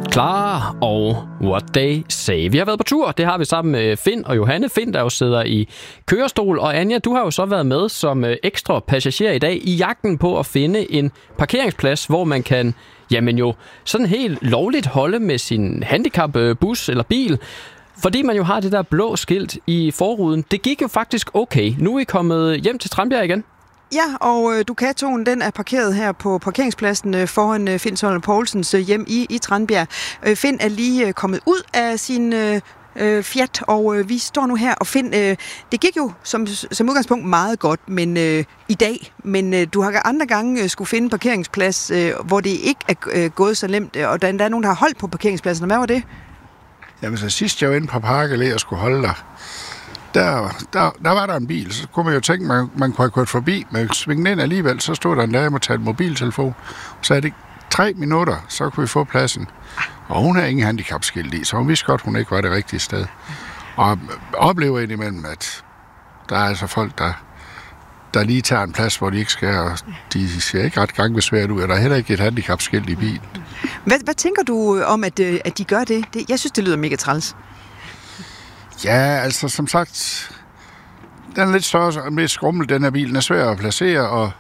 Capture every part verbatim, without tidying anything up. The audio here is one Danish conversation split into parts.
Clara og What They Say. Vi har været på tur, det har vi sammen med Finn og Johanne. Finn, der jo sidder i kørestol, og Anja, du har jo så været med som ekstra passager i dag i jagten på at finde en parkeringsplads, hvor man kan, jamen jo, sådan helt lovligt holde med sin handicapbus eller bil, fordi man jo har det der blå skilt i forruden. Det gik jo faktisk okay. Nu er I kommet hjem til Tranbjerg igen. Ja, og øh, Ducatoen, den er parkeret her på parkeringspladsen øh, foran øh, Finn Sørensen Poulsens øh, hjem i, i Tranbjerg. Øh, Finn er lige øh, kommet ud af sin øh, øh, Fiat, og øh, vi står nu her. Og Finn, øh, det gik jo som, som udgangspunkt meget godt men øh, i dag, men øh, du har andre gange øh, skulle finde en parkeringsplads, øh, hvor det ikke er øh, gået så nemt, og der, der er nogen, der har holdt på parkeringspladsen. Hvad var det? Jamen, så sidst jeg var inde på Park Allé og skulle holde der, Der, der, der var der en bil, så kunne man jo tænke, man, man kunne have kørt forbi, men svingende ind alligevel, så stod der en dame og talte mobiltelefon. Så er det tre minutter, så kunne vi få pladsen. Og hun har ingen handicapskilt i, så hun vidste godt, hun ikke var det rigtige sted. Og oplever indimellem, at der er altså folk, der, der lige tager en plads, hvor de ikke skal, og de ser ikke ret gangbesværet ud, og der er heller ikke et handicapskilt i bilen. Hvad, hvad tænker du om, at, at de gør det? det? Jeg synes, det lyder mega træls. Ja, altså som sagt, den er lidt større og mere skrummel, den her bil. Den er svær at placere, og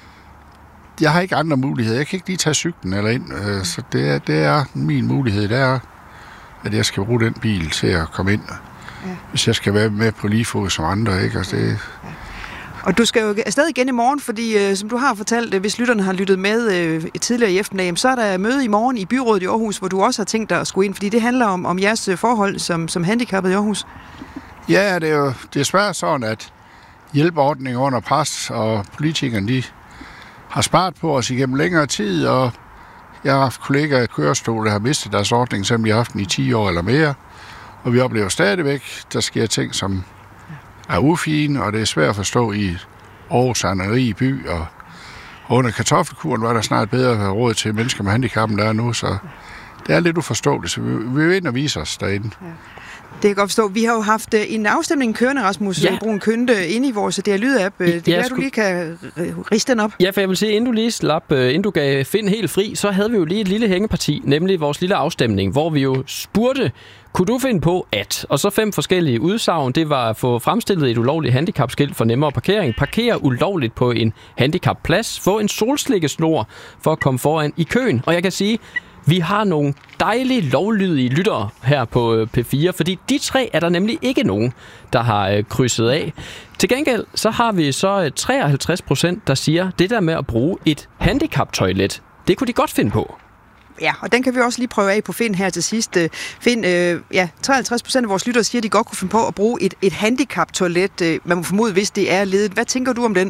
jeg har ikke andre muligheder. Jeg kan ikke lige tage cyklen eller ind, så det er, det er min mulighed. Det er, at jeg skal bruge den bil til at komme ind, ja. Hvis jeg skal være med på lige fod som andre, ikke? Altså, det... ja. Og du skal jo afsted igen i morgen, fordi øh, som du har fortalt, hvis lytterne har lyttet med øh, tidligere i eftermiddag, så er der møde i morgen i byrådet i Aarhus, hvor du også har tænkt dig at skulle ind, fordi det handler om, om jeres forhold som, som handicappet i Aarhus. Ja, det er jo desværre sådan, at hjælpeordningen under pres, og politikerne, de har sparet på os igennem længere tid, og jeg har haft kollegaer i kørestol, der har mistet deres ordning, selvom de har haft den i ti år eller mere, og vi oplever stadigvæk, der sker ting, som er ufine, og det er svært at forstå i Aarhus, en rig by, og under kartoffelkuren var der snart bedre råd til mennesker med handicap, end der er nu, så det er lidt uforståeligt, så vi, vi vil ind og vise os derinde. Ja. Det kan jeg godt forstå. Vi har jo haft en afstemning kørende, Rasmus ja. Brun Kønte, inde i vores D R Lyd-app. Det er, at du lige kan riste den op. Ja, for jeg vil sige, inden du lige slap, inden du gav Finn helt fri, så havde vi jo lige et lille hængeparti, nemlig vores lille afstemning, hvor vi jo spurgte, kunne du finde på at, og så fem forskellige udsagn, det var at få fremstillet et ulovligt handicapskilt for nemmere parkering, parkere ulovligt på en handicapplads, få en solslikkesnor for at komme foran i køen. Og jeg kan sige, vi har nogle dejlige, lovlydige lyttere her på P fire, fordi de tre er der nemlig ikke nogen, der har krydset af. Til gengæld så har vi så treoghalvtreds procent, der siger, det der med at bruge et handicaptoilet, det kunne de godt finde på. Ja, og den kan vi også lige prøve af på Finn her til sidst. Finn, øh, ja, treoghalvtreds procent af vores lyttere siger, at de godt kunne finde på at bruge et, et handicaptoilet. Man må formode, hvis det er ledet. Hvad tænker du om den?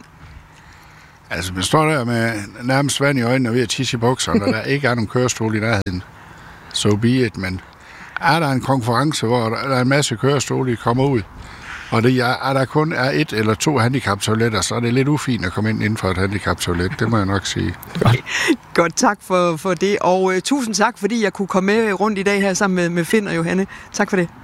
Altså, man står der med nærmest vand i øjnene og ved at tisse i bukserne, og der ikke er nogen kørestol i nærheden. So be it, men er der en konference, hvor der er en masse kørestole, der kommer ud, og det er, er der kun er et eller to handicaptoiletter, så er det lidt ufint at komme ind inden for et handicaptoilet, det må jeg nok sige. Godt, Godt tak for, for det, og uh, tusind tak, fordi jeg kunne komme med rundt i dag her sammen med, med Finn og Johanne. Tak for det.